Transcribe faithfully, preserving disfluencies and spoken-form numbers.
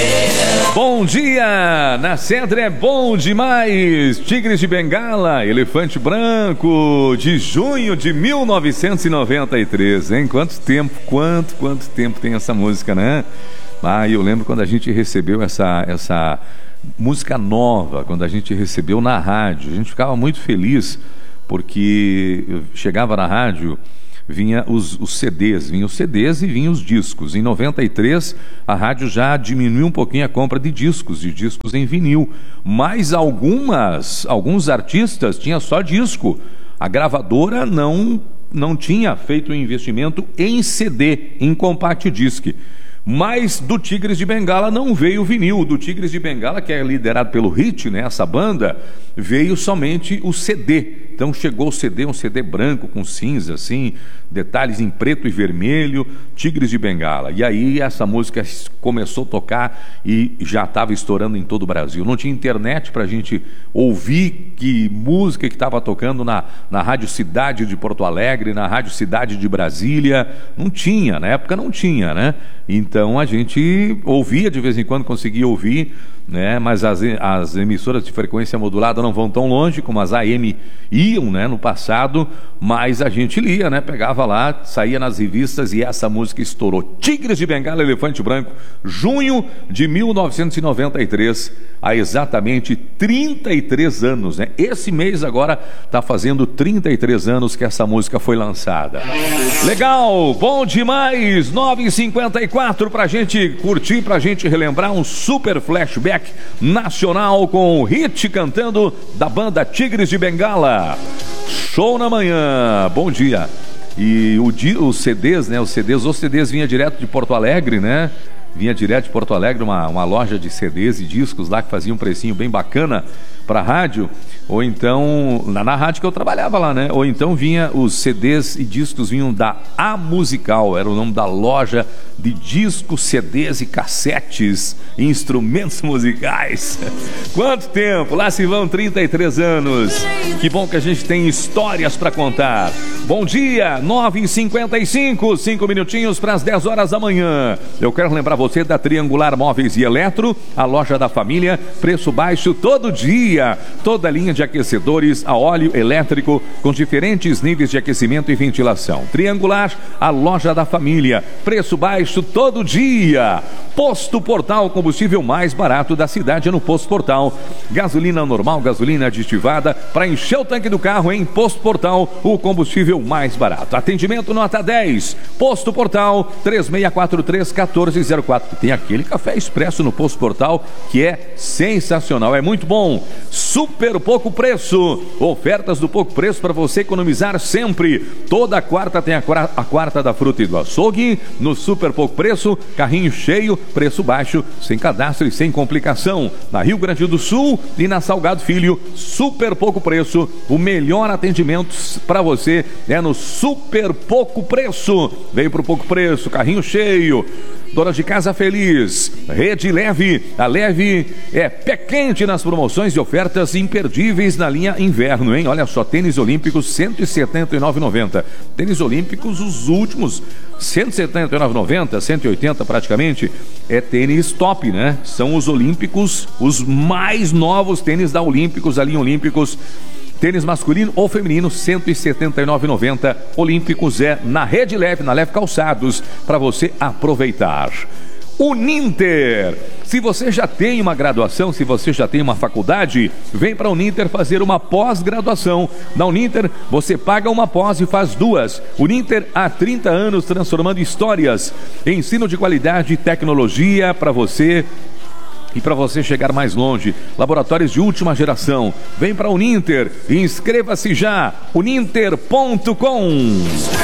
Bom dia! Na Cedra é bom demais! Tigres de Bengala, Elefante Branco, de junho de mil novecentos e noventa e três, hein? Quanto tempo, quanto, quanto tempo tem essa música, né? Ah, eu lembro quando a gente recebeu essa, essa música nova, quando a gente recebeu na rádio, a gente ficava muito feliz, porque eu chegava na rádio, vinha os, os C Ds, vinha os C Ds e vinha os discos. Em noventa e três, a rádio já diminuiu um pouquinho a compra de discos, de discos em vinil, mas algumas, alguns artistas tinham só disco. A gravadora não, não tinha feito um investimento em C D, em compact disc. Mas do Tigres de Bengala não veio o vinil. Do Tigres de Bengala, que é liderado pelo Hit, né, essa banda, veio somente o C D. Então chegou o C D, um C D branco com cinza, assim, detalhes em preto e vermelho, Tigres de Bengala. E aí essa música começou a tocar e já estava estourando em todo o Brasil. Não tinha internet para a gente ouvir que música que estava tocando na, na Rádio Cidade de Porto Alegre, na Rádio Cidade de Brasília. Não tinha, na época não tinha, né? Então a gente ouvia, de vez em quando conseguia ouvir, né? Mas as, as emissoras de frequência modulada não vão tão longe como as A M iam, né, no passado, mas a gente lia, né? Pegava lá, saía nas revistas e essa música estourou. Tigres de Bengala, Elefante Branco, junho de mil novecentos e noventa e três, há exatamente trinta e três anos, né? Esse mês agora está fazendo trinta e três anos que essa música foi lançada. Legal, bom demais, nove e cinquenta e quatro pra gente curtir, pra gente relembrar um super flashback nacional com o Hit cantando da banda Tigres de Bengala. Show na manhã, bom dia. E o, os C Ds, né? Os C Ds, os C Ds vinha direto de Porto Alegre, né? Vinha direto de Porto Alegre, uma, uma loja de C Ds e discos lá que fazia um precinho bem bacana para rádio, ou então, na, na rádio que eu trabalhava lá, né? Ou então vinha os C Ds e discos vinham da A Musical, era o nome da loja de discos, C Ds e cassetes, instrumentos musicais. Quanto tempo? Lá se vão trinta e três anos. Que bom que a gente tem histórias para contar. Bom dia, nove e cinquenta e cinco, cinco minutinhos para as dez horas da manhã. Eu quero lembrar você da Triangular Móveis e Eletro, a loja da família, preço baixo todo dia. Toda a linha de aquecedores a óleo elétrico com diferentes níveis de aquecimento e ventilação. Triangular, a loja da família, preço baixo todo dia. Posto Portal, combustível mais barato da cidade é no Posto Portal. Gasolina normal, gasolina aditivada, para encher o tanque do carro em Posto Portal, o combustível mais barato. Atendimento nota dez. Posto Portal, três seis quatro três, um quatro zero quatro. Tem aquele café expresso no Posto Portal que é sensacional, é muito bom. Super pouco preço. Ofertas do pouco preço para você economizar sempre. Toda quarta tem a, a quarta da fruta e do açougue. No super pouco preço, carrinho cheio, preço baixo, sem cadastro e sem complicação. Na Rio Grande do Sul e na Salgado Filho, super pouco preço. O melhor atendimento para você é no super pouco preço. Veio pro pouco preço, carrinho cheio. Dona de casa feliz, Rede Leve, a Leve é pé quente nas promoções e ofertas imperdíveis na linha inverno, hein? Olha só, tênis olímpicos cento e setenta e nove reais e noventa centavos. Tênis olímpicos, os últimos, cento e setenta e nove reais e noventa centavos, cento e oitenta praticamente, é tênis top, né? São os olímpicos, os mais novos tênis da Olímpicos, a linha Olímpicos. Tênis masculino ou feminino, cento e setenta e nove reais e noventa centavos. Olímpicos é na Rede Leve, na Leve Calçados, para você aproveitar. Uninter. Se você já tem uma graduação, se você já tem uma faculdade, vem para a Uninter fazer uma pós-graduação. Na Uninter, você paga uma pós e faz duas. Uninter, há trinta anos, transformando histórias. Ensino de qualidade e tecnologia para você e para você chegar mais longe. Laboratórios de última geração. Vem para a Uninter e inscreva-se já. uninter ponto com.